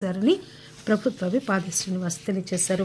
చేశారని ప్రభుత్వ విప్ ఆది శ్రీనివాస్ తెలియజేశారు.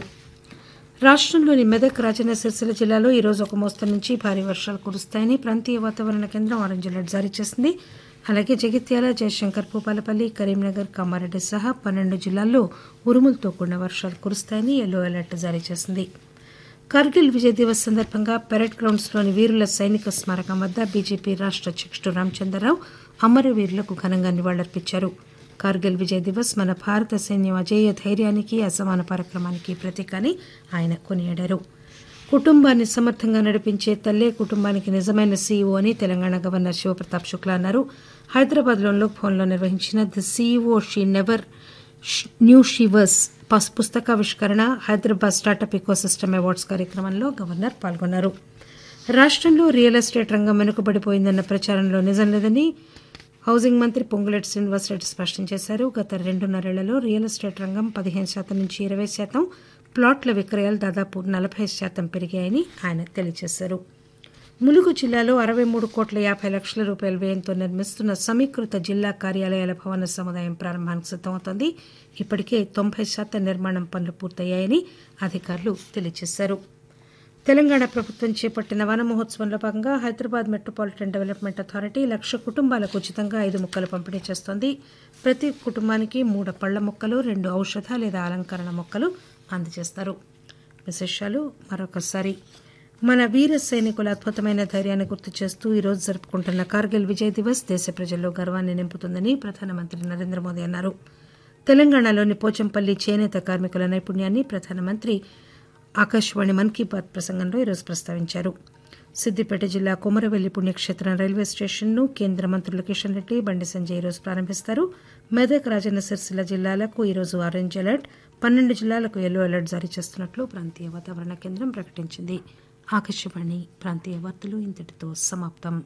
రాష్టంలోని మెదక్ రాజన్న సిరిసిల్ల జిల్లాలో ఈరోజు ఒక మోస్తరు నుంచి భారీ వర్షాలు కురుస్తాయని ప్రాంతీయ వాతావరణ కేంద్రం ఆరెంజ్ అలర్ట్ జారీ చేసింది. అలాగే జగిత్యాల, జయశంకర్, భూపాలపల్లి, కరీంనగర్, కామారెడ్డి సహా 12 జిల్లాల్లో ఉరుములతో కూడిన వర్షాలు కురుస్తాయని ఎల్లో అలర్ట్ జారీ చేసింది. కార్గిల్ విజయ్ దివస్ సందర్భంగా పెరేడ్ గ్రౌండ్స్లోని వీరుల సైనిక స్మారకం వద్ద బీజేపీ రాష్ట అధ్యక్షుడు రామచంద్రరావు అమరవీరులకు ఘనంగా నివాళులర్పించారు. కార్గిల్ విజయ్ దివస్ మన భారత సైన్యం అజేయ ధైర్యానికి, అసమాన పరాక్రమానికి ప్రతీక అని ఆయన కొనియాడారు. కుటుంబాన్ని సమర్థంగా నడిపించే తల్లే కుటుంబానికి నిజమైన సీఈఓ అని తెలంగాణ గవర్నర్ శివప్రతాప్ శుక్లా అన్నారు. హైదరాబాద్లో లోక్ భవన్లో నిర్వహించిన the CEO she never knew she was పుస్తకావిష్కరణ, హైదరాబాద్ స్టార్టప్ ఇకోసిస్టమ్ అవార్డ్స్ కార్యక్రమంలో గవర్నర్ పాల్గొన్నారు. రాష్టంలో రియల్ ఎస్టేట్ రంగం వెనుకబడిపోయిందన్న ప్రచారంలో నిజం లేదని హౌసింగ్ మంత్రి పొంగులేటి శ్రీనివాసరెడ్డి స్పష్టం చేశారు. గత 2.5 రియల్ ఎస్టేట్ రంగం 15% నుంచి 20%, ప్లాట్ల విక్రయాలు దాదాపు 40% పెరిగాయని ఆయన తెలియజేశారు. ములుగు జిల్లాలో 63,50,00,000 రూపాయల వ్యయంతో నిర్మిస్తున్న సమీకృత జిల్లా కార్యాలయాల భవన సముదాయం ప్రారంభానికి సిద్దమవుతోంది. ఇప్పటికే 90% నిర్మాణం పనులు పూర్తయ్యాయని అధికారులు తెలియజేశారు. తెలంగాణ ప్రభుత్వం చేపట్టిన వన మహోత్సవంలో భాగంగా హైదరాబాద్ మెట్రోపాలిటన్ డెవలప్మెంట్ అథారిటీ 1,00,000 కుటుంబాలకు ఉచితంగా 5 మొక్కలు పంపిణీ చేస్తోంది. ప్రతి కుటుంబానికి 3 పళ్ల మొక్కలు, 2 ఔషధ లేదా అలంకరణ మొక్కలు అందజేస్తారు. విశేషాలు మరొకసారి. మన వీర సైనికుల అద్భుతమైన ధైర్యాన్ని గుర్తు చేస్తూ ఈరోజు జరుపుకుంటున్న కార్గిల్ విజయ్ దివస్ దేశ ప్రజల్లో గర్వాన్ని నింపుతుందని ప్రధానమంత్రి నరేంద్ర మోదీ అన్నారు. తెలంగాణలోని పోచంపల్లి చేనేత కార్మికుల నైపుణ్యాన్ని ప్రధానమంత్రి ఆకాశవాణి మన్ కీ బాత్ ప్రసంగంలో ఈరోజు ప్రస్తావించారు. సిద్దిపేట జిల్లా కొమరవెల్లి పుణ్యక్షేత్రం రైల్వే స్టేషన్ను కేంద్ర మంత్రులు కిషన్ రెడ్డి, బండి సంజయ్ ఈరోజు ప్రారంభిస్తారు. మెదక్, రాజన్న సిరిసిల్ల జిల్లాలకు ఈరోజు ఆరెంజ్ అలర్ట్, 12 జిల్లాలకు ఎల్లో అలర్ట్ జారీ చేస్తున్నట్లు ప్రాంతీయ వాతావరణ కేంద్రం ప్రకటించింది. ఆకాశవాణి ప్రాంతీయ వార్తలు ఇంతటితో సమాప్తం.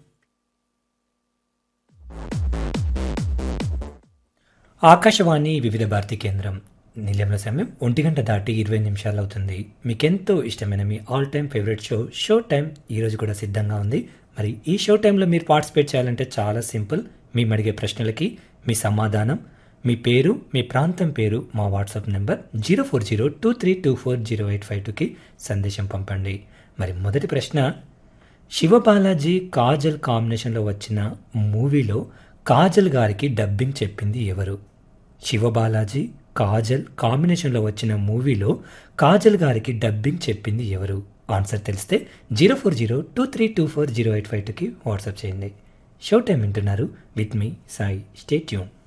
ఆకాశవాణి వివిధ భారతి కేంద్రం. నిలయంలో సమయం 1 దాటి 20 నిమిషాలు అవుతుంది. మీకెంతో ఇష్టమైన me all time favourite show time ఈరోజు కూడా సిద్ధంగా ఉంది. మరి ఈ షో టైంలో మీరు పార్టిసిపేట్ చేయాలంటే చాలా సింపుల్. మేము అడిగే ప్రశ్నలకి మీ సమాధానం, మీ పేరు, మీ ప్రాంతం పేరు మా వాట్సాప్ నెంబర్ 0402324085కి సందేశం పంపండి. మరి మొదటి ప్రశ్న, శివబాలాజీ కాజల్ కాంబినేషన్లో వచ్చిన మూవీలో కాజల్ గారికి డబ్బింగ్ చెప్పింది ఎవరు? శివబాలాజీ కాజల్ కాంబినేషన్లో వచ్చిన మూవీలో కాజల్ గారికి డబ్బింగ్ చెప్పింది ఎవరు? ఆన్సర్ తెలిస్తే 0402324085కి వాట్సాప్ చేయండి. షో టైం వింటున్నారు with me Sai. Stay tune.